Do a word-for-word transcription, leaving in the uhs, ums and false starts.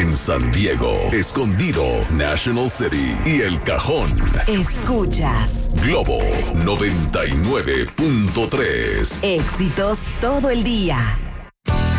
en San Diego, Escondido, National City y El Cajón. Escuchas Globo noventa y nueve punto tres. Éxitos todo el día.